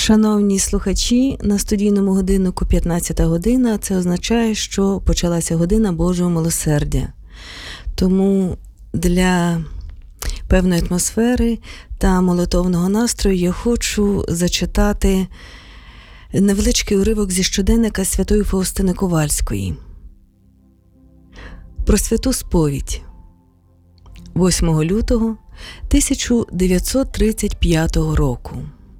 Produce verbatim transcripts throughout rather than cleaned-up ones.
Шановні слухачі, на студійному годиннику п'ятнадцята година. Це означає, що почалася година Божого милосердя. Тому для певної атмосфери та молитовного настрою я хочу зачитати невеличкий уривок зі щоденника святої Фаустини Ковальської. Про святу сповідь. восьмого лютого тисяча дев'ятсот тридцять п'ятого року.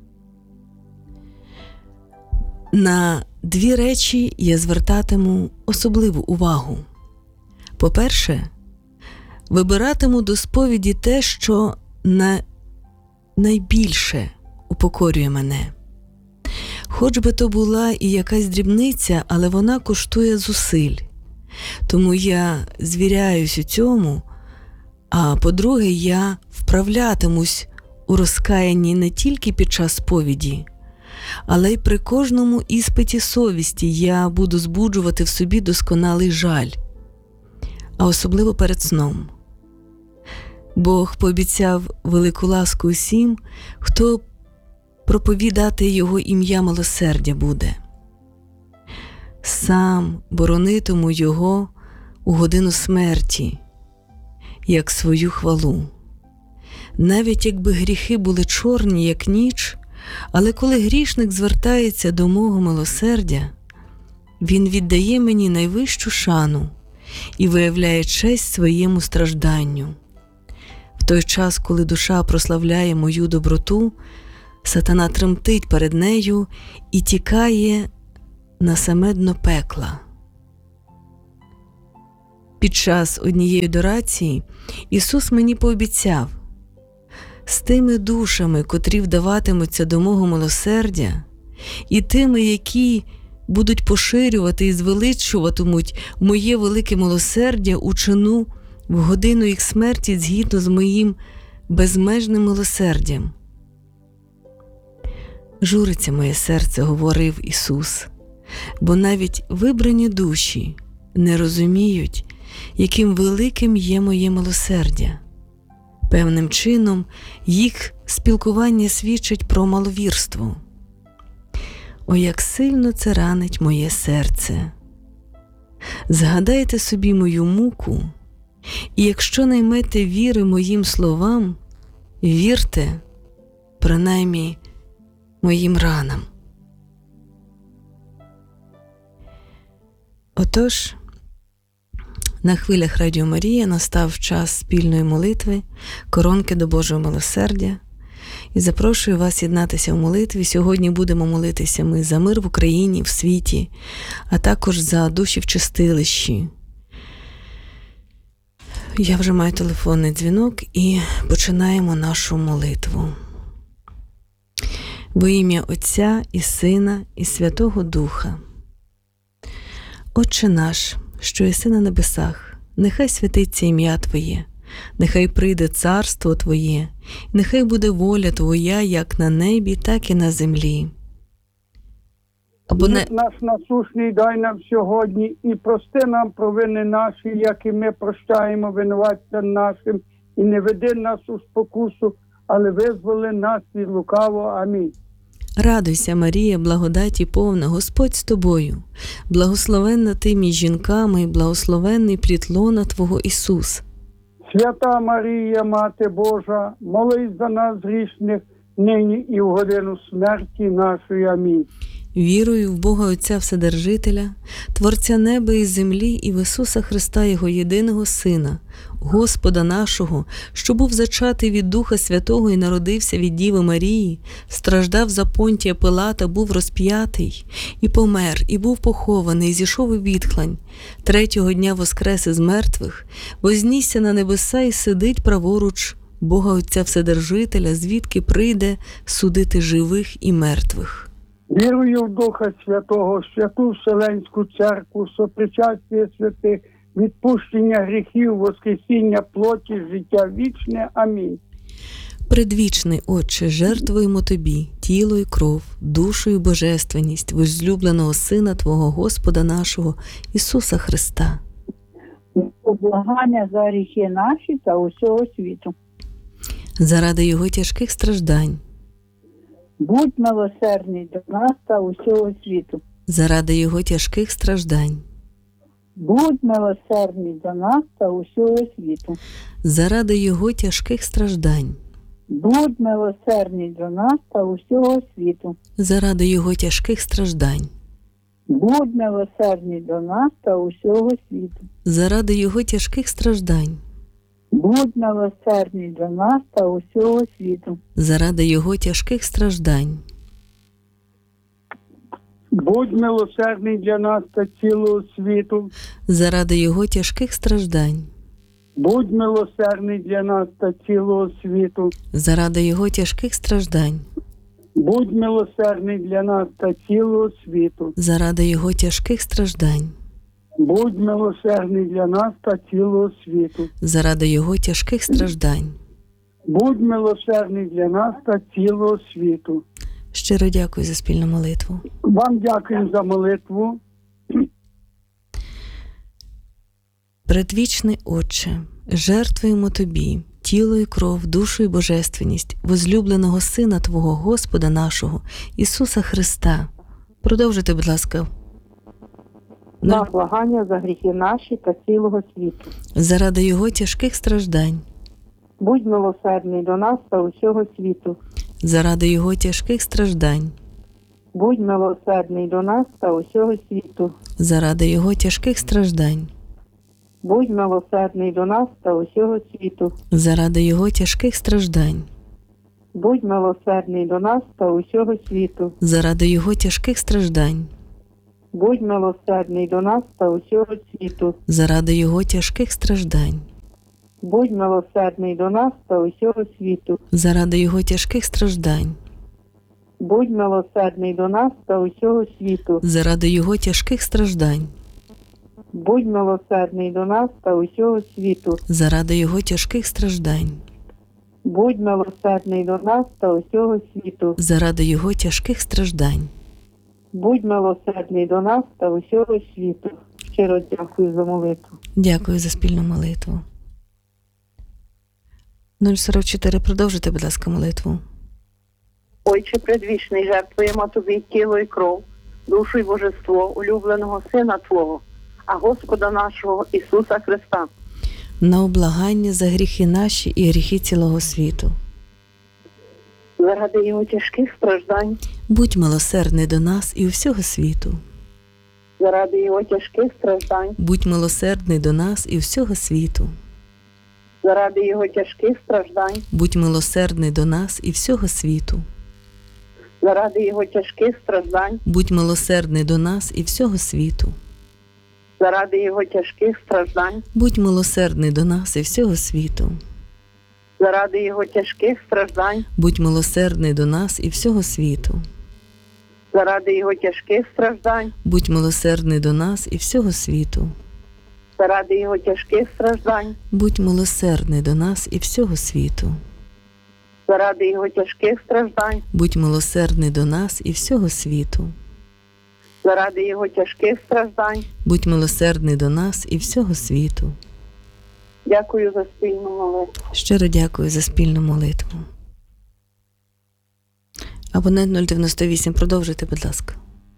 На дві речі я звертатиму особливу увагу. По-перше, вибиратиму до сповіді те, що на... найбільше упокорює мене. Хоч би то була і якась дрібниця, але вона коштує зусиль. Тому я звіряюсь у цьому, а по-друге, я вправлятимусь у розкаянні не тільки під час сповіді, але й при кожному іспиті совісті я буду збуджувати в собі досконалий жаль, а особливо перед сном. Бог пообіцяв велику ласку усім, хто проповідати Його ім'я милосердя буде. Сам боронитиму Його у годину смерті, як свою хвалу. Навіть якби гріхи були чорні, як ніч, але коли грішник звертається до мого милосердя, він віддає мені найвищу шану і виявляє честь своєму стражданню. В той час, коли душа прославляє мою доброту, сатана тремтить перед нею і тікає на саме дно пекла. Під час однієї адорації Ісус мені пообіцяв: з тими душами, котрі вдаватимуться до мого милосердя, і тими, які будуть поширювати і звеличуватимуть моє велике милосердя, учину в годину їх смерті згідно з моїм безмежним милосердям. Журиться моє серце, говорив Ісус, бо навіть вибрані душі не розуміють, яким великим є моє милосердя. Певним чином їх спілкування свідчить про маловірство. О, як сильно це ранить моє серце! Згадайте собі мою муку, і якщо наймете віри моїм словам, вірте, принаймні, моїм ранам. Отож, на хвилях Радіо Марія настав час спільної молитви, коронки до Божого милосердя. І запрошую вас єднатися в молитві. Сьогодні будемо молитися ми за мир в Україні, в світі, а також за душі в чистилищі. Я вже маю телефонний дзвінок і починаємо нашу молитву. Во ім'я Отця і Сина і Святого Духа. Отче наш, що єси на небесах, нехай святиться ім'я Твоє, нехай прийде царство Твоє, нехай буде воля Твоя, як на небі, так і на землі. Або не... Наш насущний дай нам сьогодні, і прости нам провини наші, як і ми прощаємо винуватцям нашим, і не веди нас у спокусу, але визволи нас від лукавого. Амінь. Радуйся, Марія, благодаті повна, Господь з тобою, благословенна ти між жінками, і благословенний плід лона Твого Ісус. Свята Марія, Мати Божа, молись за нас грішних, нині і в годину смерті нашої. Амінь. Вірую в Бога Отця Вседержителя, Творця неба і землі, і в Ісуса Христа, Його єдиного Сина, Господа нашого, що був зачатий від Духа Святого і народився від Діви Марії, страждав за Понтія Пилата, був розп'ятий, і помер, і був похований, і зійшов у відхлань. Третього дня воскрес із мертвих, вознісся на небеса і сидить праворуч Бога Отця Вседержителя, звідки прийде судити живих і мертвих. Вірую в Духа Святого, святу Вселенську Церкву, сопричастя святих, відпущення гріхів, воскресіння плоті, життя вічне. Амінь. Предвічний Отче, жертвуємо Тобі тіло і кров, душу і божественність возлюбленого Сина Твого Господа нашого Ісуса Христа. Облагання за гріхи наші та усього світу. Заради Його тяжких страждань. Будь милосердний до нас та усього світу. заради Його тяжких страждань, Будь милосердний до нас та усього світу. заради Його тяжких страждань, Будь милосердний до нас та усього світу. заради Його тяжких страждань, Будь милосердний до нас та усього світу. заради Його тяжких страждань, Будь милосердний до нас та усього світу. заради Його тяжких страждань, Будь милосердний для нас та цілого світу. заради Його тяжких страждань, Будь милосердний для нас та цілого світу. заради Його тяжких страждань, Будь милосердний для нас та цілого світу. заради Його тяжких страждань, Будь милосердний для нас та цілого світу. заради Його тяжких страждань. Будь милосердний для нас та цілого світу. Щиро дякую за спільну молитву. Вам дякую за молитву. Предвічний Отче, жертвуємо Тобі тіло і кров, душу і божественність возлюбленого Сина Твого Господа нашого, Ісуса Христа. Продовжуйте, будь ласка. На благання за гріхи наші та цілого світу. Заради Його тяжких страждань, Будь милосердний до нас та усього світу. заради Його тяжких страждань, Будь милосердний до нас та усього світу. заради Його тяжких страждань, Будь милосердний до нас та усього світу. заради Його тяжких страждань, Будь милосердний до нас та усього світу. заради Його тяжких страждань, Будь милосердний до нас та усього світу. заради Його тяжких страждань, Будь милосердний до нас та усього світу. заради Його тяжких страждань, Будь милосердний до нас та усього світу. заради Його тяжких страждань, Будь милосердний до нас та усього світу. заради Його тяжких страждань, Будь милосердний до нас та усього світу. заради Його тяжких страждань. Будь милосердний до нас та усього світу. Щиро дякую за молитву. Дякую за спільну молитву. нуль сорок чотири. Продовжуйте, будь ласка, молитву. Отче предвічний, жертвуємо Тобі тіло і кров, душу і божество улюбленого Сина Твого, а Господа нашого Ісуса Христа. На облагання за гріхи наші і гріхи цілого світу. Заради Його тяжких страждань, Будь милосердний до нас і у всього світу. заради Його тяжких страждань, Будь милосердний до нас і всього світу. заради Його тяжких страждань, Будь милосердний до нас і всього світу. заради Його тяжких страждань, Будь милосердний до нас і всього світу. заради Його тяжких страждань, Будь милосердний до нас і всього світу. заради Його тяжких страждань, Будь милосердний до нас і всього світу. заради Його тяжких страждань, Будь милосердний до нас і всього світу. заради Його тяжких страждань, Будь милосердний до нас і всього світу. заради Його тяжких страждань, Будь милосердний до нас і всього світу. заради Його тяжких страждань. Будь милосердний до нас і всього світу. Дякую за спільну молитву. Щиро дякую за спільну молитву. Абонент нуль дев'яносто вісім. Продовжуйте, будь ласка.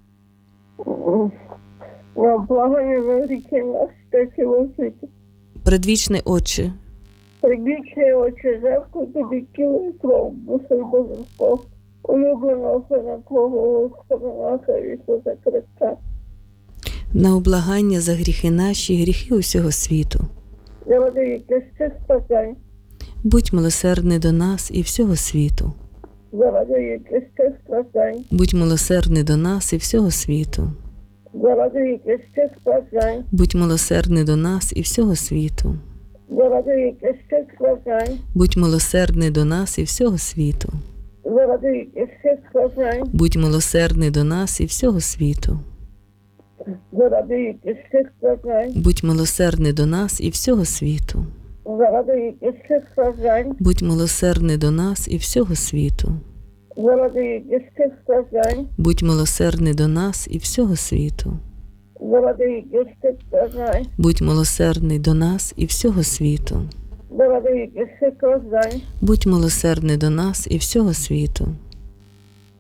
На благання за гріхи наші та цілого світу. Предвічний Отче, Прибічний Отче, жертву Тобі тіло і кров, душу і божество, улюбленого Сина Твого Господа нашого Ісуса Христа. на облагання за гріхи наші і гріхи усього світу. Заради Його тяжких страждань, Будь милосердний до нас і всього світу. заради Його тяжких страждань, Будь милосердний до нас і всього світу. заради Його тяжких страждань, Будь милосердний до нас і всього світу. заради Його тяжких страждань, Будь милосердний до нас і всього світу. заради Його тяжких страждань, Будь милосердний до нас і всього світу. заради Його тяжких страждань, Будь милосердний до нас і всього світу. заради Його тяжких страждань, Будь милосердний до нас і всього світу. заради Його тяжких страждань, Будь милосердний до нас і всього світу. заради Його тяжких страждань, Будь милосердний до нас і всього світу. заради Його тяжких страждань, Будь милосердний до нас і всього світу.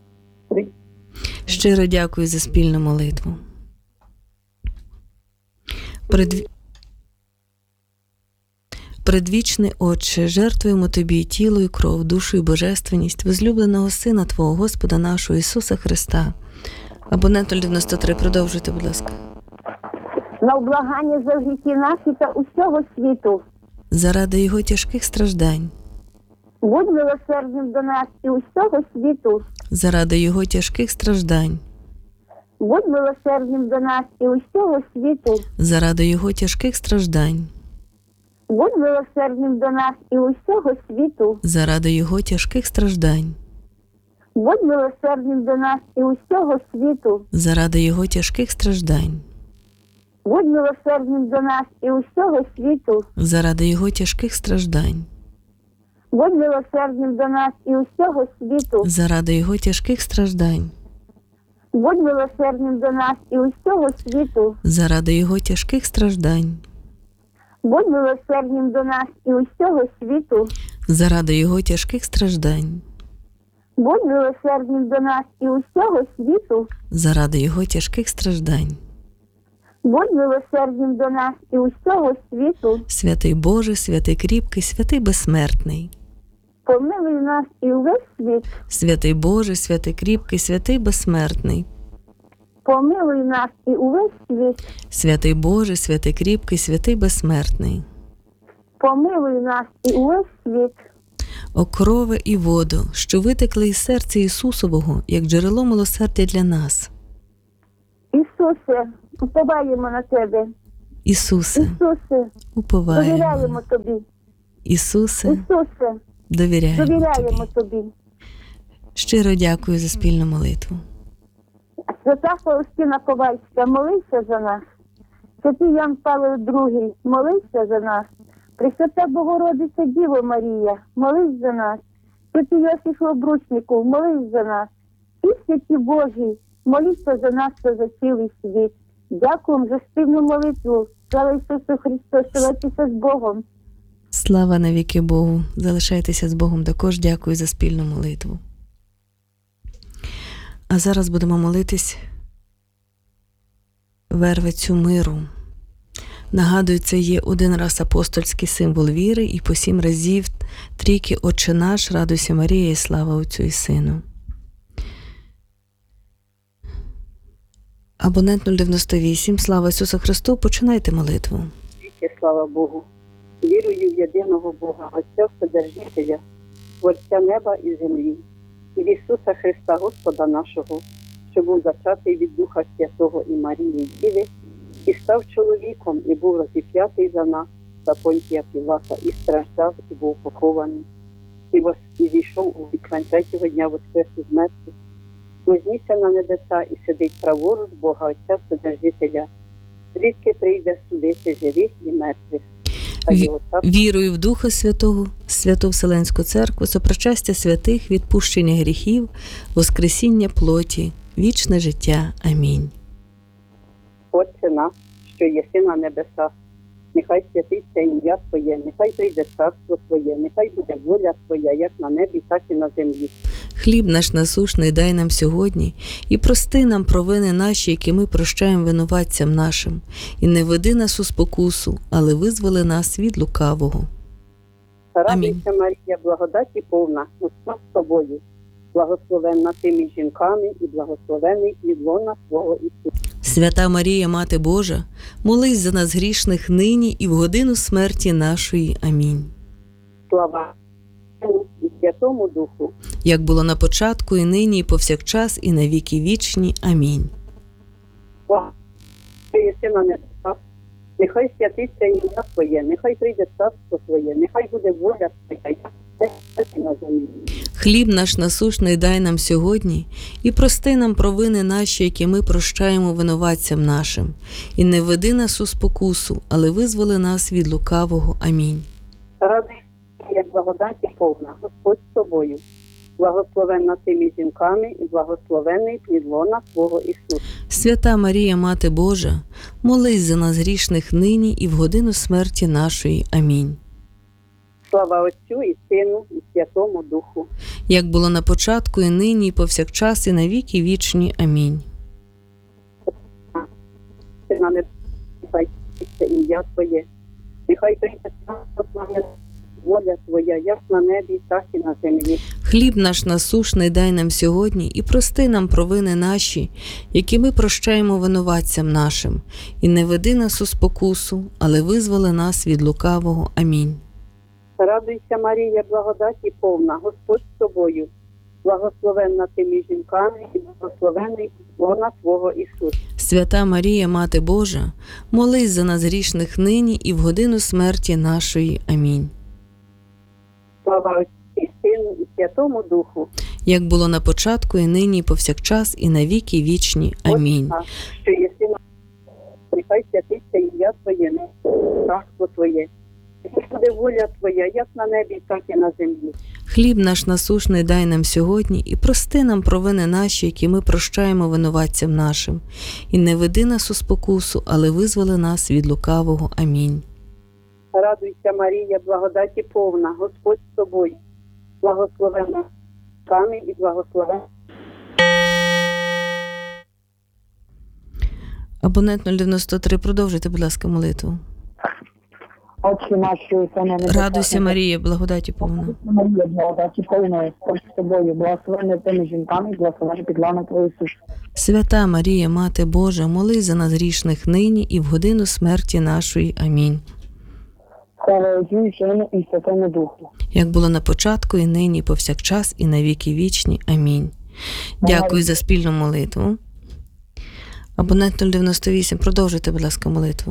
Щиро дякую за спільну молитву. Предві... Предвічний Отче, жертвуємо Тобі тіло і кров, душу і божественність возлюбленого Сина Твого, Господа нашого Ісуса Христа. Абонент нуль дев'яносто три, продовжуйте, будь ласка. На облагання за гріхи наші та усього світу. Заради Його тяжких страждань. Будь милосердним до нас і усього світу. Заради Його тяжких страждань. Будь милосердним до нас і усього світу. Заради Його тяжких страждань. Будь милосердним до нас і усього світу. Заради Його тяжких страждань. Будь милосердним до нас і усього світу. Заради Його тяжких страждань. Будь милосердним до нас і усього світу. Заради Його тяжких страждань. Будь милосердним до нас і усього світу. Заради Його тяжких страждань. Будь милосердним до нас і усього світу. Заради Його тяжких страждань. Будь милосердним до нас і усього світу. Заради Його тяжких страждань. Будь милосердним до нас і усього світу. Заради Його тяжких страждань. Будь милосердним до нас і усього світу. Святий Боже, святий кріпкий, святий безсмертний. Помилуй нас і увесь світ. Святий Боже, святий кріпкий, святий безсмертний. Помилуй нас і увесь світ. Святий Боже, святий кріпкий, святий безсмертний. Помилуй нас і увесь світ. О крови і воду, що витекли із серця Ісусового, як джерело милосердя для нас. Ісусе, уповаємо на Тебе. Ісусе, Ісусе, уповаємо. довіряємо Тобі. Ісусе, Ісусе, довіряємо довіряємо Тобі. Тобі. Щиро дякую за спільну молитву. Свята Фаустина Ковальська, молися за нас. Святий Ян Павло другий, молися за нас. Пресвята Богородиця Діво Марія, молись за нас. Святий Йосиф Обручников, молись за нас. І святі Божі, моліться за нас та за цілий світ. Дякуємо за спільну молитву. Слава Ісусу Христу, ставайтеся з Богом. Слава навіки Богу. Залишайтеся з Богом також. Дякую за спільну молитву. А зараз будемо молитись вервицю миру. Нагадую, це є один раз апостольський символ віри і по сім разів трійки Отче наш, радуйся Марія і слава Отцю і Сину. Абонент нуль дев'яносто вісім, слава Ісусу Христу, починайте молитву. Слава Богу. Вірую в єдиного Бога, Отця Вседержителя, Творця неба і землі, і в Ісуса Христа, Господа нашого, що був зачатий від Духа Святого і Марії Діви, і став чоловіком, і був розіп'ятий за нас, за Понтія Пілата, і страждав, і був похований, і, вос... і зійшов у вікна третього дня воскрес із мертвих, вознісся на небеса і сидить праворуч Бога Отця Вседержителя, звідки прийде судити живих і мертвих. Ві- Вірую в Духа Святого, Святу Вселенську Церкву, сопричастя святих, відпущення гріхів, воскресіння плоті, вічне життя. Амінь. Отче наш, що єси на небесах, нехай святиться ім'я Твоє, нехай прийде царство Твоє, нехай буде воля Твоя, як на небі, так і на землі. Хліб наш насушний дай нам сьогодні, і прости нам провини наші, які ми прощаємо винуватцям нашим, і не веди нас у спокусу, але визволи нас від лукавого. Радуйся, Марія, благодаті повна, Господь з тобою, благословенна ти між жінками і благословений плід лона Твого Ісуса. Свята Марія, Мати Божа, молись за нас грішних нині і в годину смерті нашої. Амінь. Слава Отцю і Святому Духу, Як було на початку, і нині, і повсякчас, і на віки вічні. Амінь. Слава, що єси на небесах, нехай святиться ім'я Твоє, нехай прийде царство Твоє, нехай буде воля Твоя, як на землі. Хліб наш насушний дай нам сьогодні, і прости нам провини наші, які ми прощаємо винуватцям нашим. І не веди нас у спокусу, але визволи нас від лукавого. Амінь. Радуйся, як благодаті повна, Господь з тобою, благословенна ти між жінками і благословений плід лона Твого Ісуса. Свята Марія, Мати Божа, молись за нас грішних нині і в годину смерті нашої. Амінь. Слава Отцю і Сину, і Святому Духу. як було на початку, і нині, і повсякчас, і на віки вічні. Амінь. На небі, нехай святиться ім'я Твоє. Нехай прийде Твоя воля Твоя, як на небі, так і на землі. Хліб наш насушний дай нам сьогодні, і прости нам провини наші, які ми прощаємо винуватцям нашим. І не веди нас у спокусу, але визволи нас від лукавого. Амінь. Радуйся, Марія, благодаті повна, Господь з тобою. Благословенна ти між жінками, і благословений лона Твого Ісус. Свята Марія, Мати Божа, молись за нас грішних нині і в годину смерті нашої. Амінь. Слава Отцю і Сину, і Святому Духу. Як було на початку, і нині, і повсякчас, і на віки вічні. Амінь. Отче наш, що єси на нехай святиться ім'я Твоє, царство Твоє. Нехай буде воля Твоя, як на небі, так і на землі. Хліб наш насушний дай нам сьогодні, і прости нам провини наші, які ми прощаємо винуватцям нашим. І не веди нас у спокусу, але визволи нас від лукавого. Амінь. Радуйся, Марія, благодаті повна, Господь з тобою. Благословенна камінь і благословенна. Абонент нуль дев'яносто три, продовжуйте, будь ласка, молитву. Отче наш, що єси на небесах, Радуйся, Марія, благодаті повна. Марія, благодаті повна, Господь з тобою, благословенна ти між жінками, благословенна підлана Твого Ісус. Свята Марія, Мати Божа, молись за нас грішних нині і в годину смерті нашої. Амінь. Слава Отцю і Сину і Святому Духу. Як було на початку, і нині, і повсякчас, і на віки вічні. Амінь. Дякую за спільну молитву. Абонент нуль дев'яносто вісім, продовжуйте, будь ласка, молитву.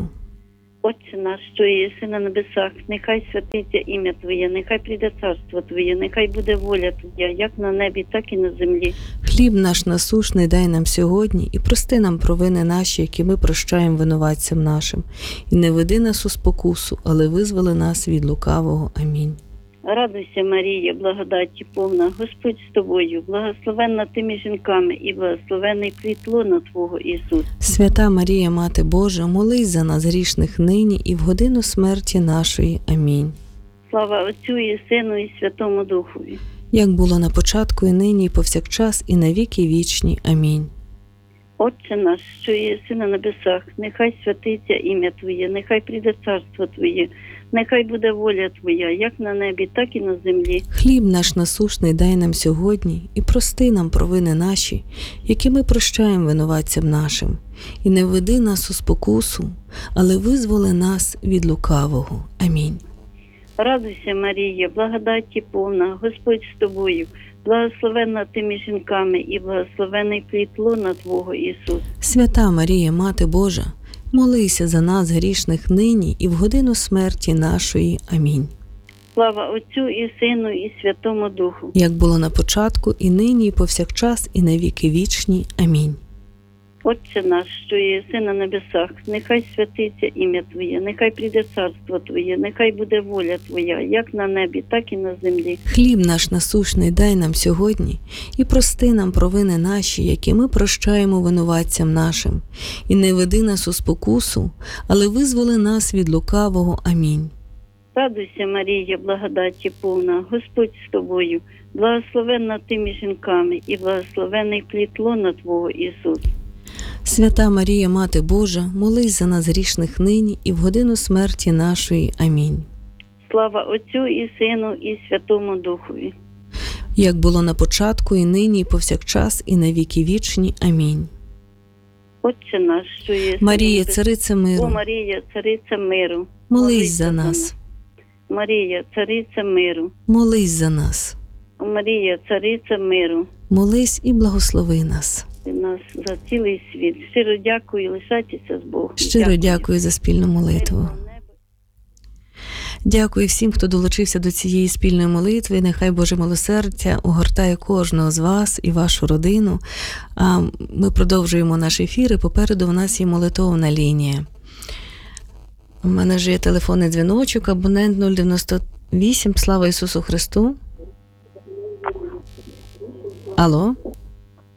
Отче наш, що єси на небесах, нехай святиться ім'я Твоє, нехай прийде царство Твоє, нехай буде воля Твоя, як на небі, так і на землі. Хліб наш насушний дай нам сьогодні, і прости нам провини наші, які ми прощаємо винуватцям нашим. І не веди нас у спокусу, але визволи нас від лукавого. Амінь. Радуйся, Марія, благодаті повна, Господь з тобою, благословенна ти між жінками, і благословений плід лона Твого Ісус. Свята Марія, Мати Божа, молись за нас грішних нині і в годину смерті нашої. Амінь. Слава Отцю і Сину і Святому Духові. Як було на початку, і нині, і повсякчас, і на віки вічні. Амінь. Отче наш, що єси на небесах, нехай святиться ім'я Твоє, нехай прийде царство Твоє, нехай буде воля Твоя, як на небі, так і на землі. Хліб наш насушний дай нам сьогодні, і прости нам провини наші, які ми прощаємо винуватцям нашим. І не веди нас у спокусу, але визволи нас від лукавого. Амінь. Радуйся, Марія, благодаті повна, Господь з тобою, благословенна ти між жінками, і благословений плід лона Твого Ісус. Свята Марія, Мати Божа, молися за нас грішних нині і в годину смерті нашої. Амінь. Слава Отцю і Сину і Святому Духу. Як було на початку, і нині, і повсякчас, і на віки вічні. Амінь. Отче наш, що єси на небесах, нехай святиться ім'я Твоє, нехай прийде царство Твоє, нехай буде воля Твоя, як на небі, так і на землі. Хліб наш насущний дай нам сьогодні, і прости нам провини наші, які ми прощаємо винуватцям нашим. І не веди нас у спокусу, але визволи нас від лукавого. Амінь. Радуйся, Марія, благодаті повна, Господь з тобою, благословенна ти між жінками, і благословений плід лона Твого Ісус. Свята Марія, Мати Божа, молись за нас грішних нині і в годину смерті нашої. Амінь. Слава Отцю і Сину і Святому Духові. Як було на початку, і нині, і повсякчас, і на віки вічні. Амінь. Отче наш, що єси Марія, на небесах. цариця О, миру, Марія, цариця миру. молись за нас. Марія, цариця миру. Молись за нас. О, Марія, цариця миру. Молись і благослови нас. Ти нас за цілий світ. Щиро дякую, лишайтеся з Богом. Щиро дякую за спільну молитву. Дякую всім, хто долучився до цієї спільної молитви. Нехай Боже милосердя огортає кожного з вас і вашу родину. А ми продовжуємо наш ефір, і попереду в нас є молитовна лінія. У мене ж є телефонний дзвіночок, абонент нуль дев'яносто вісім. Слава Ісусу Христу. Алло.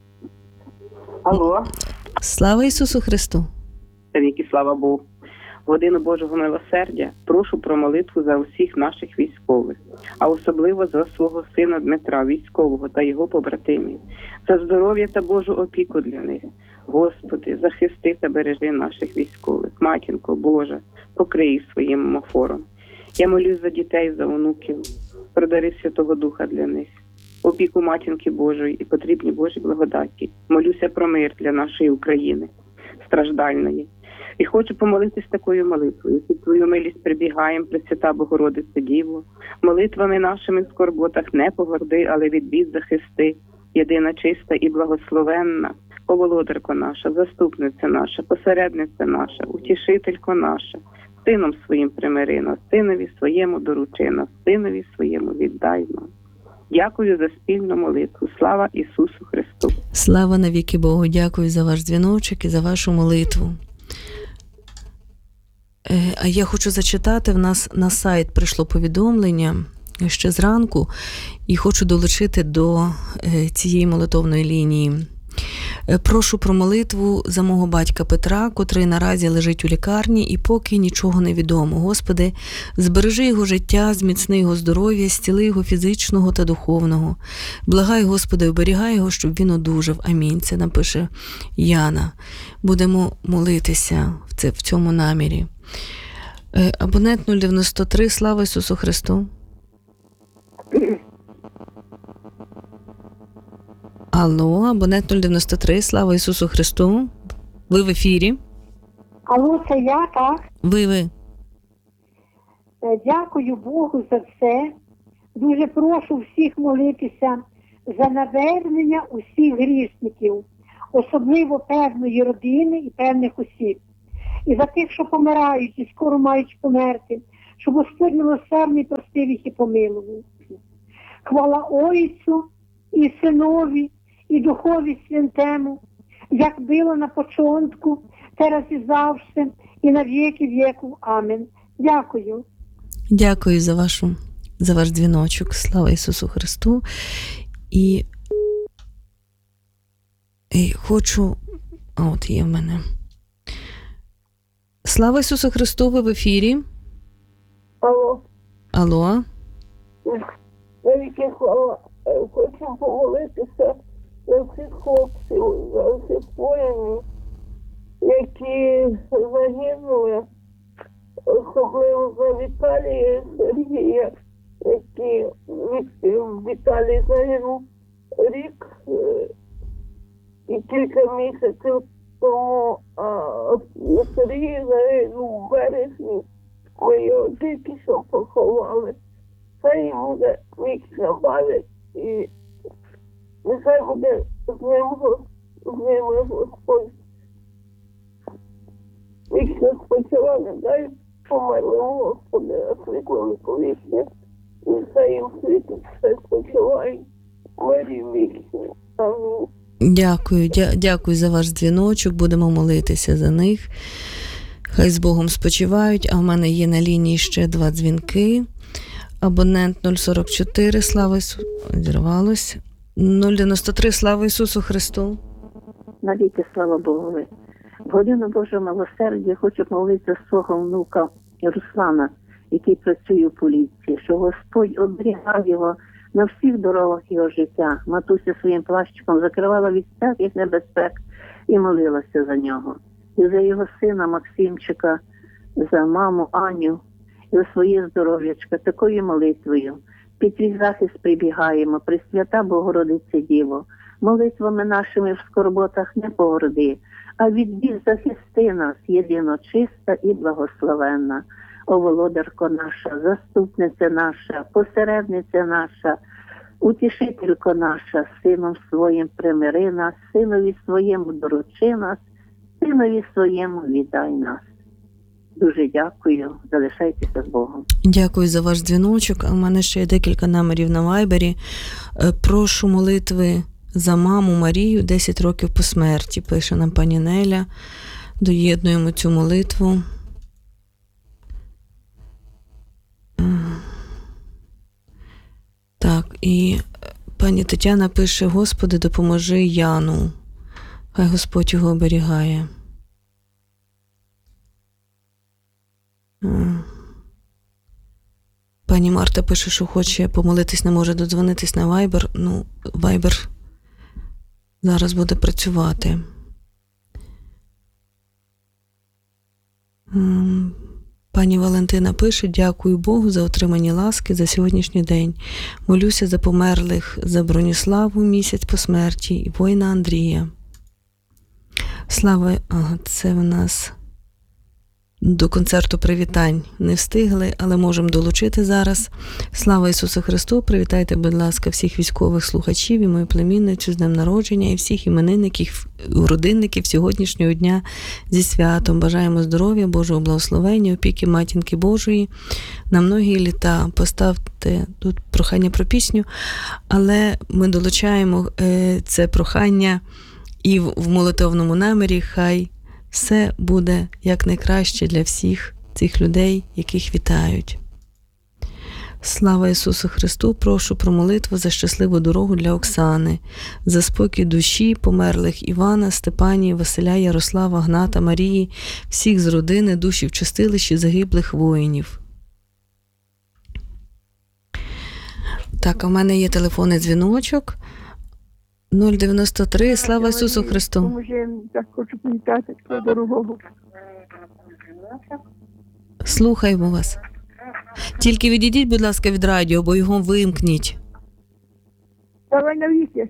Алло, Слава Ісусу Христу. віки, слава Богу. годину Божого милосердя прошу про молитву за усіх наших військових, а особливо за свого сина Дмитра, військового, та його побратимів, за здоров'я та Божу опіку для них. Господи, захисти та бережи наших військових. Матінко Божа, покрий їх своїм омофором. Я молюсь за дітей, за онуків, продари Святого Духа для них, опіку Матінки Божої і потрібні Божі благодаті. Молюся про мир для нашої України, страждальної. І хочу помолитись такою молитвою. Під Твою милість прибігаєм, Пресвята Богородице Діво, молитвами нашими в скорботах не погорди, але від бід захисти, єдина чиста і благословенна, о володарко наша, заступниця наша, посередниця наша, утішителько наша, сином своїм примири нас, синові своєму доручи нас, синові своєму віддай нам. Дякую за спільну молитву. Слава Ісусу Христу! Слава навіки Богу! Дякую за ваш дзвіночок і за вашу молитву. А я хочу зачитати, в нас на сайт прийшло повідомлення ще зранку, і хочу долучити до цієї молитовної лінії. Прошу про молитву за мого батька Петра, котрий наразі лежить у лікарні і поки нічого не відомо. Господи, збережи його життя, зміцни його здоров'я, зціли його фізичного та духовного. Благай, Господи, оберігай його, щоб він одужав. Амінь. Це напише Яна. Будемо молитися в, це, в цьому намірі. Абонент нуль дев'яносто три. Слава Ісусу Христу! Алло, абонент нуль дев'яносто три, слава Ісусу Христу. Ви в ефірі? Алло, це я, так? Ви, ви. Дякую Богу за все. Дуже прошу всіх молитися за навернення усіх грішників, особливо певної родини і певних осіб. І за тих, що помирають і скоро мають померти, щоб Господь милосердний простив їх і помилував. Хвала Отцю і Синові, і Духові Святому, як було на початку, зараз і завжди, і на віки віку. Амінь. Дякую. Дякую за вашу, за ваш дзвіночок. Слава Ісусу Христу. І, і хочу, а от є в мене. Слава Ісусу Христу, ви в ефірі? Алло. Алло. Навіки слава. Хочу помолитися за всіх хлопців, за всіх воїнів, які загинули, особливо за Віталія Сергія, який Віталій загинув рік і кілька місяців тому, а Сергій загинув в березні. Ми його тільки що поховали. Це йому буде вічна пам'ять, і нехай буде з ним, з ними Господь. Вічно спочивання, дай померлому Господи, а світло віковічне, і все їм світить, все спочиває, мирі вічні. Амінь. Дякую, дя- дякую за ваш дзвіночок, будемо молитися за них. Хай з Богом спочивають, а в мене є на лінії ще два дзвінки. Абонент нуль сорок чотири, слава Ісусу, зірвалось. нуль дев'яносто три, слава Ісусу Христу. Навіки слава Богу. В годину Божого милосердя хочу молитися свого внука Руслана, який працює в поліції, що Господь оберігав його на всіх дорогах його життя. Матуся своїм плащиком закривала від всяких небезпек і молилася за нього. І за його сина Максимчика, за маму Аню, і за своє здоров'ячко, такою молитвою. Під твій захист прибігаємо, Пресвята Богородице Діво, молитвами нашими в скорботах не погорди, а від бід захисти нас, єдино чиста і благословенна. О володарко наша, заступниця наша, посередниця наша, утішителько наша, сином своїм примири нас, синові своєму доручи нас, синові своєму віддай нас. Дуже дякую, залишайтеся з Богом. Дякую за ваш дзвіночок. А в мене ще є декілька номерів на вайбері. Прошу молитви за маму Марію, десять років по смерті, пише нам пані Неля. Доєднуємо цю молитву. Так, і пані Тетяна пише: Господи, допоможи Яну. Хай Господь його оберігає. Пані Марта пише, що хоче помолитись, не може додзвонитись на Viber. Ну, Viber зараз буде працювати. Пані Валентина пише: дякую Богу за отримані ласки за сьогоднішній день. Молюся за померлих, за Броніславу місяць по смерті і воїна Андрія. Слава, ага, це в нас до концерту привітань не встигли, але можемо долучити зараз. Слава Ісусу Христу! Привітайте, будь ласка, всіх військових слухачів і мою племінницю з днем народження і всіх іменинників, родинників сьогоднішнього дня зі святом. Бажаємо здоров'я, Божого благословення, опіки Матінки Божої на многі літа. Поставте тут прохання про пісню, але ми долучаємо е, це прохання і в, в молитовному намірі. Хай все буде якнайкраще для всіх цих людей, яких вітають. Слава Ісусу Христу! Прошу про молитву за щасливу дорогу для Оксани, за спокій душі померлих Івана, Степанії, Василя, Ярослава, Гната, Марії, всіх з родини, душі в чистилищі загиблих воїнів. Так, а в мене є телефонний дзвіночок. нуль дев'яносто три. Слава Ісусу Христу! Поможи, так хочу привітати такого дорогого. Слухаємо вас. Тільки відійдіть, будь ласка, від радіо, бо його вимкніть. Давай навіки.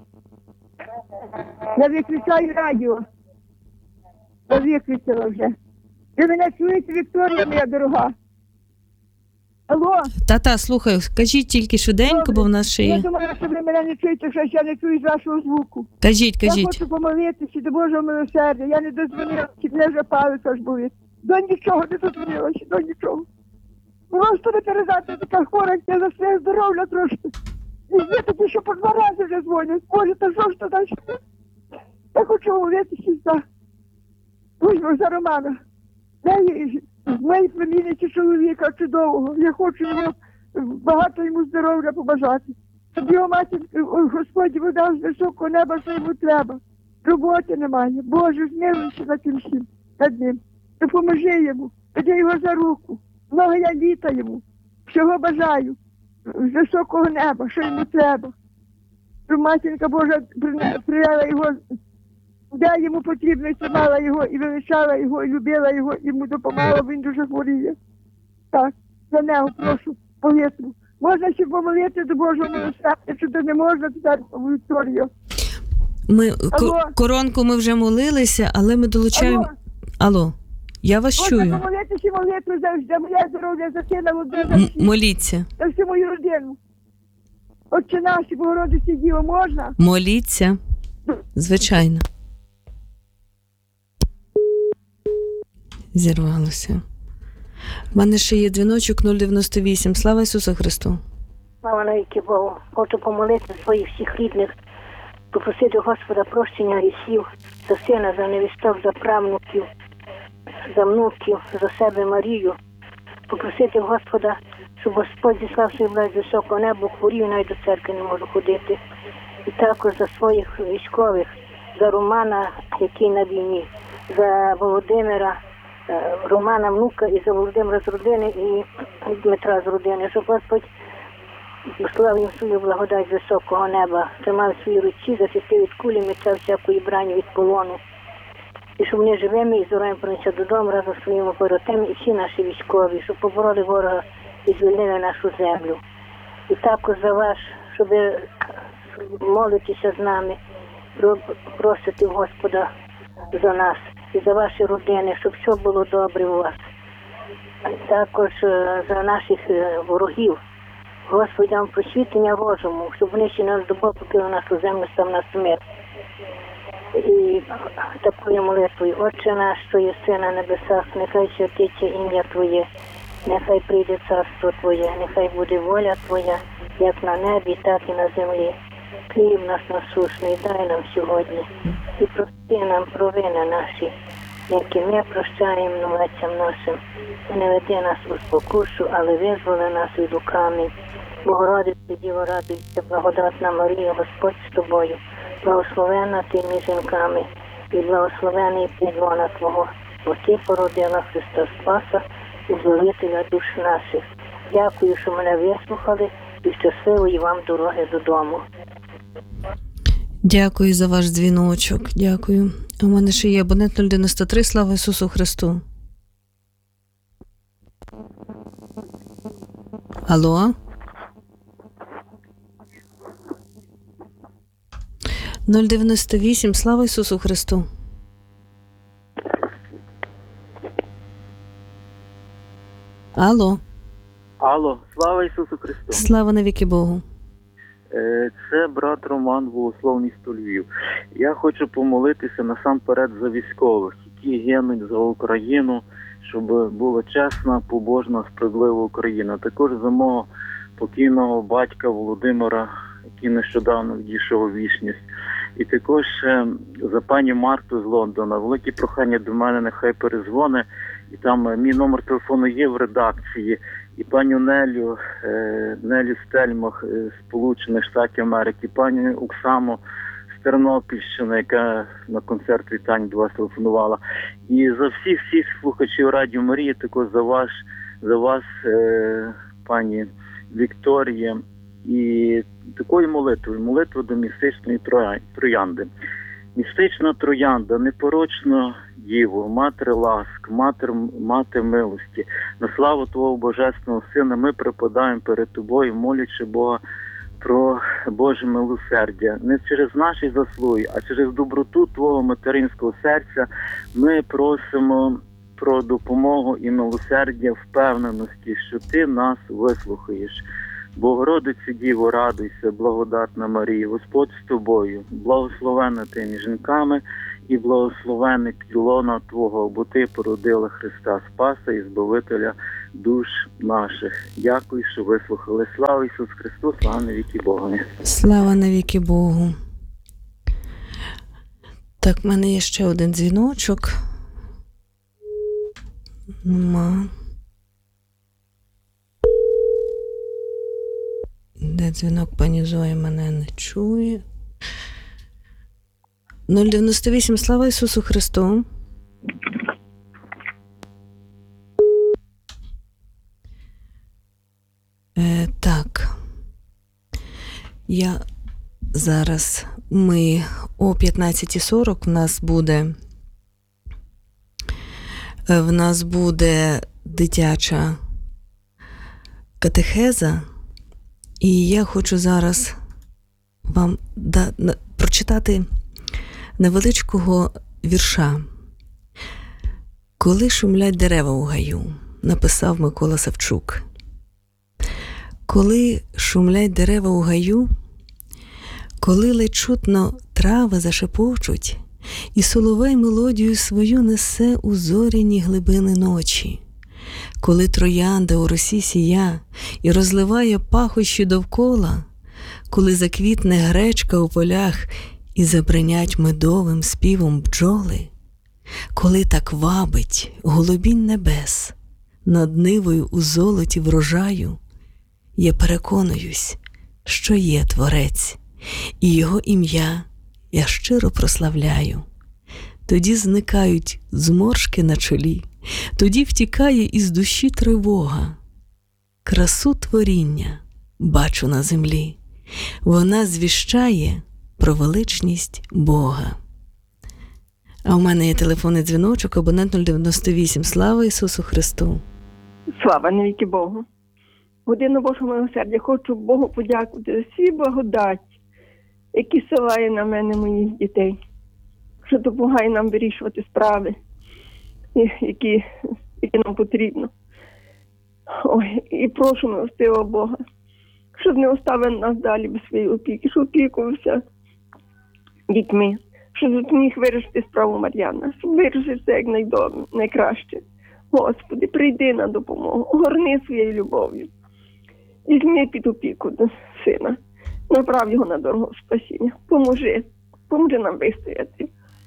Я виключаю радіо. Я виключила вже. Ви мене чуєте, Вікторія, моя дорога? Алло? Та-та, слухаю. Кажіть тільки швиденько, Добре. бо в нас ще Я є. думала, що ви мене не чуєте, що я не чую з вашого звуку. Кажіть, Я кажіть. хочу помолитися до Божого милосердя. Я не дозвонила, мене вже палець аж болить. До нічого не дозвонилася, до нічого. Просто не передати, така хвора, я за своє здоров'я трошки. І є такі, що по два рази вже дзвонять. Боже, та що ж то далі? Я хочу молитися за, ось, за Романа. З моєї племінниці чоловіка чудового. Я хочу йому, багато йому здоров'я побажати. Щоб його матір, Господь видав з високого неба, що йому треба. Роботи немає. Боже, змилуйся над тим всім, над ним. Допоможи йому, веди його за руку. Много я літа йому. Всього бажаю. З високого неба, що йому треба. Щоб матінка Божа привела його, де йому потрібно, і тримала його, і величала його, і любила його, і йому допомагала, він дуже хворіє. Так, за нього прошу молитву. Можна ще помолити до Божого милосердя, якщо то не можна, то так, Вікторія. Ми, Алло? ко- коронку ми вже молилися, але ми долучаємо... Алло? Алло, я вас Можна чую. помолитися молитву за, за моє здоров'я, за сина Володимира, М- моліться. за всю мою родину. Отче наш, Богородиці Діво, можна? Моліться. Звичайно. Зірвалося. У мене ще є дзвіночок нуль дев'яносто вісім. Слава Ісусу Христу! Слава навіки Богу. Хочу помолити своїх всіх рідних, попросити Господа прощення гріхів, за сина, за невісток, за правнуків, за внуків, за себе Марію. Попросити Господа, щоб Господь зіслав свій власть з високого неба, хворію, навіть до церкви не можу ходити. І також за своїх військових, за Романа, який на війні, за Володимира, Романа внука, і за Володимира з родини, і Дмитра з родини, щоб Господь послав їм свою благодать з високого неба, тримав свої руці, захистив від кулі, меча всякої брані від полону. І щоб вони живими і здоровими принесли додому разом з своїми побратимами і всі наші військові, щоб побороли ворога і звільнили нашу землю. І також за вас, щоб молитися з нами, просити Господа за нас і за ваші родини, щоб все було добре у вас. Також за наших ворогів. Господь дам просвітлення розуму, щоб вони ще не здобули покинули нашу землю сам на смерть. І такою молитвою: Отче наш, що є син на небесах, нехай святиться ім'я Твоє, нехай прийде царство Твоє, нехай буде воля Твоя, як на небі, так і на землі. Хліб наш насущний дай нам сьогодні, і прости нам провини наші, які ми прощаємо винуватцям нашим. І не веди нас у спокусу, але визволи нас від лукавого. Богородице, Діво, радуйся, благодатна Марія, Господь з тобою, благословенна ти між жінками, і благословений плід лона Твого, бо ти породила Христа Спаса узволителя душ наших. Дякую, що мене вислухали, і щасливої вам дороги додому. Дякую за ваш дзвіночок. Дякую. У мене ще є абонент нуль дев'яносто три. Слава Ісусу Христу. Алло? нуль дев'яносто вісім. Слава Ісусу Христу. Алло. Алло, слава Ісусу Христу. Слава навіки Богу. Е, Це брат Роман, Богослов, місто Львів. Я хочу помолитися насамперед за військових, які гинуть за Україну, щоб була чесна, побожна, справедлива Україна. Також за мого покійного батька Володимира, який нещодавно відійшов у вічність. І також е, за пані Марту з Лондона. Велике прохання до мене, нехай перезвони. І там е, мій номер телефону є в редакції. І пані Нелю, е, Нелю Стельмах е, з Сполучених Штатів Америки, пані Оксану з Тернопільщини, яка на концерт вітань до вас телефонувала. І за всіх всіх слухачів Радіо Марії, також за вас, за вас, е, пані Вікторія, і такою молитвою, молитвою до містичної троянди. Містична троянда, непорочна Діво, матір ласк, матір, мати милості, на славу Твого Божественного Сина ми припадаємо перед Тобою, молячи Бога про Боже милосердя. Не через наші заслуги, а через доброту Твого материнського серця ми просимо про допомогу і милосердя, впевненості, що Ти нас вислухаєш. Богородице Діво, радуйся, благодатна Марія, Господь з тобою, благословенна ти між жінками і благословенне плід Твого, бо Ти породила Христа Спаса і Збавителя душ наших. Дякую, що вислухали. Слава Ісусу Христу, слава навіки Богу. Слава навіки Богу. Так, в мене є ще один дзвіночок. Нема. Де дзвінок, пані Зоя мене не чує. нуль дев'яносто вісім. Слава Ісусу Христу. Е, так. Я зараз, ми о п'ятнадцята сорок в нас буде в нас буде дитяча катехеза. І я хочу зараз вам да, на, прочитати невеличкого вірша. «Коли шумлять дерева у гаю», написав Микола Савчук. «Коли шумлять дерева у гаю, коли ледь чутно трави зашепочуть, і соловей мелодію свою несе у зоряні глибини ночі, коли троянда у росі сія і розливає пахощі довкола, коли заквітне гречка у полях і забринять медовим співом бджоли, коли так вабить голубінь небес над нивою у золоті врожаю, я переконуюсь, що є Творець, і Його ім'я я щиро прославляю. Тоді зникають зморшки на чолі, тоді втікає із душі тривога. Красу творіння бачу на землі, вона звіщає про величність Бога. А в мене є телефонний дзвіночок, абонент нуль дев'яносто вісім. Слава Ісусу Христу! Слава навіки Богу! Годину Божого милосердя хочу Богу подякувати за всі благодать, які силає на мене моїх дітей, що допомагає нам вирішувати справи, які, які нам потрібно. Ой, і прошу милостивого Бога, щоб не оставив нас далі без своєї опіки, щоб опікувався дітьми, щоб допоміг вирішити справу Мар'яна, щоб вирішити все як найдобре, найкраще. Господи, прийди на допомогу, огорни своєю любов'ю. Візьми під опіку до сина, направ його на дорогу спасіння. Поможи, поможи нам вистояти.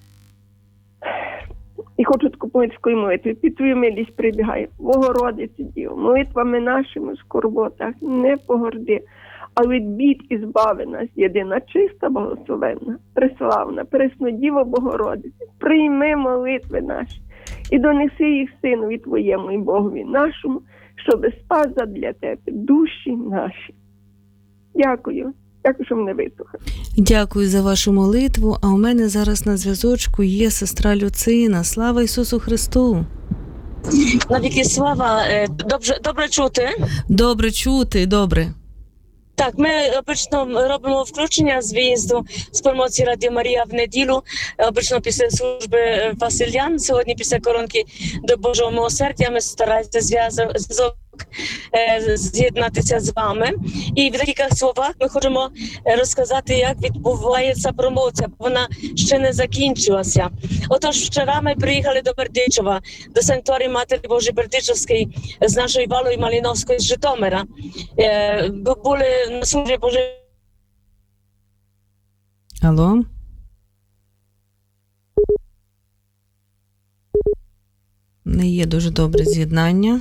І хочу таку поетською молитву. Під Твою милість прибігає. Богородице Діво, молитвами нашими в скорботах не погорди, а від бід і збави нас, єдина чиста, благословенна, преславна, пресна Діво Богородице. Прийми молитви наші і донеси їх Синові Твоєму і Богові нашому, щоби спас задля Тебе душі наші. Дякую. Дякую, що мене вислухали. Дякую за вашу молитву. А у мене зараз на зв'язочку є сестра Люцина. Слава Ісусу Христу! Навіки слава. Добре, добре чути? Добре чути, добре. Так, ми обично робимо включення з виїзду з промоції Радіо Марія в неділю, обично після служби Васильян, сьогодні після коронки до Божого милосердя ми стараємося зв'язок з'єднатися з вами. І в декілька словах ми хочемо розказати, як відбувається промоція, бо вона ще не закінчилася. Отож, вчора ми приїхали до Бердичева, до санктуарії Матері Божої Бердичевської з нашої Валої Малиновської з Житомира. Були на службі Божої. Алло? Не є дуже добре з'єднання.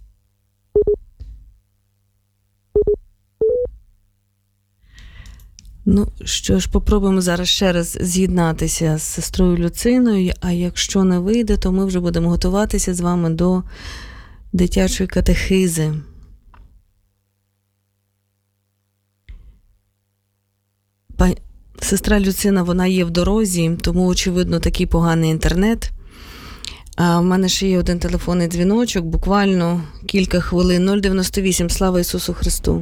Ну, що ж, попробуємо зараз ще раз з'єднатися з сестрою Люциною, а якщо не вийде, то ми вже будемо готуватися з вами до дитячої катехизи. Пані... Сестра Люцина, вона є в дорозі, тому, очевидно, такий поганий інтернет. А в мене ще є один телефонний дзвіночок, буквально кілька хвилин. нуль дев'яносто вісім. Слава Ісусу Христу!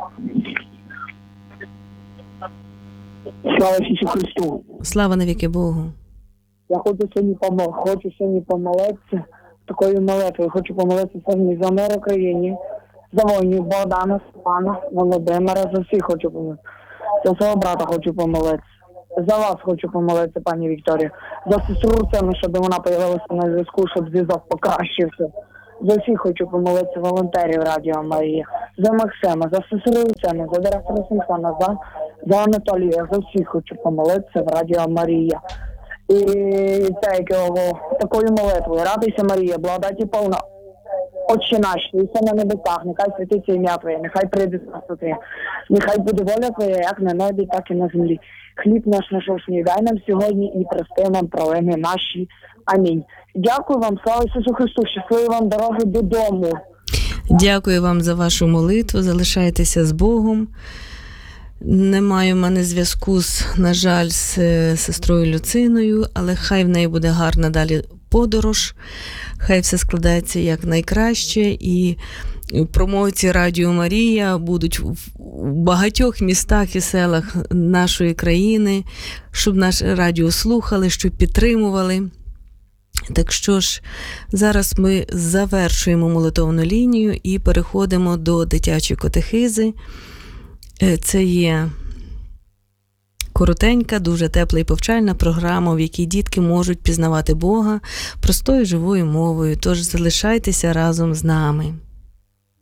Слава Ісусу Христу! Слава навіки Богу! Я хочу сьогодні, помол... хочу сьогодні помолитися такою молитвою. Хочу помолитися сьогодні за мир в Україні, за воїнів Богдана, Степана, Володимира, за всіх хочу помолитися. За свого брата хочу помолитися. За вас хочу помолитися, пані Вікторія. За сестру Руцину, щоб вона появилася на зв'язку, щоб зв'язок покращився. За всіх хочу помолитися волонтерів Радіо Марія. За Максима, за сестру Руцину, за директора Симфона, за, за Анатолія. За всіх хочу помолитися в Радіо Марія. І такого, такою молитвою. Радуйся, Марія, благодаті повна. Отче наш, що єси на небесах, нехай святиться ім'я Твоє, нехай прийде царство Твоє, нехай буде воля Твоя, як на небі, так і на землі. Хліб наш насущний дай нам сьогодні і прости нам провини наші. Амінь. Дякую вам, слава Ісусу Христу, щасливої вам дороги додому. Дякую вам за вашу молитву, залишайтеся з Богом. Немає в мене зв'язку, з, на жаль, з сестрою Люциною, але хай в неї буде гарна далі подорож, хай все складається як найкраще, і промоції Радіо Марія будуть в багатьох містах і селах нашої країни, щоб наше радіо слухали, щоб підтримували. Так що ж, зараз ми завершуємо молитовну лінію і переходимо до дитячої катехизи. Це є коротенька, дуже тепла і повчальна програма, в якій дітки можуть пізнавати Бога простою живою мовою. Тож залишайтеся разом з нами.